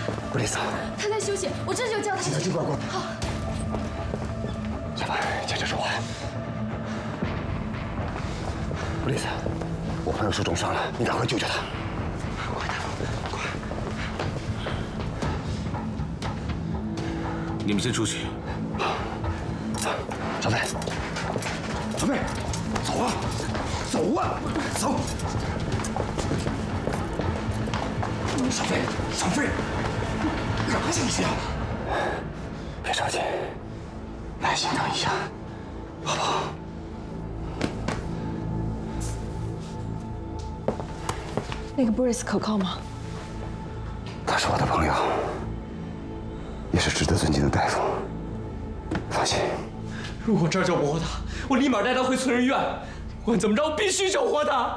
布丽斯， 他在休息，我这就叫他。 去快！ 好。 小白，接着说话。布丽斯，我朋友受重伤了，你赶快救救他。快点，快！ 你们先出去。 小飞，小飞，走啊，走啊，走！小飞，小飞，赶快醒醒！别着急，耐心等一下，好不好？ 那个布瑞斯可靠吗？ 他是我的朋友，也是值得尊敬的大夫。放心。 如果这儿救不活他，我立马带他回存人院。不管怎么着，我必须救活他。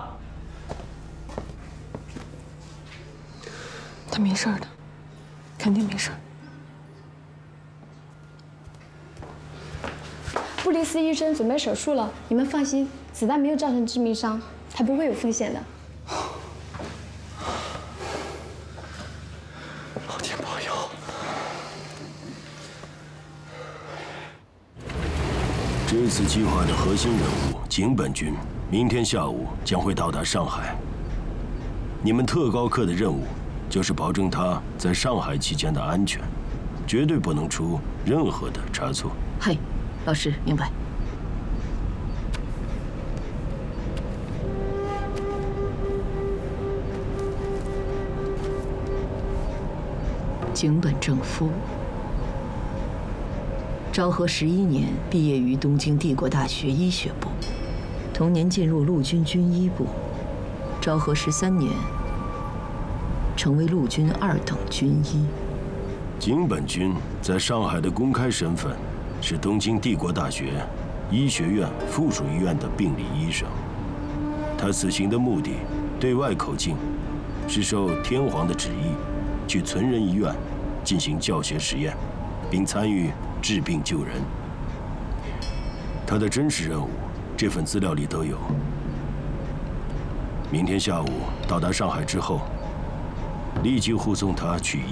他没事的，肯定没事。布里斯医生准备手术了，你们放心，子弹没有造成致命伤，他不会有风险的。 老天保佑！ 这次计划的核心人物井本君，明天下午将会到达上海。你们特高课的任务就是保证他在上海期间的安全，绝对不能出任何的差错。 嗨，老师，明白。井本正夫，昭和11年毕业于东京帝国大学医学部，同年进入陆军军医部。昭和13年成为陆军2等军医。 井本君在上海的公开身份是东京帝国大学医学院附属医院的病理医生。他此行的目的，对外口径是受天皇的旨意，去存仁医院进行教学实验，并参与治病救人。他的真实任务，这份资料里都有。明天下午到达上海之后，立即护送他去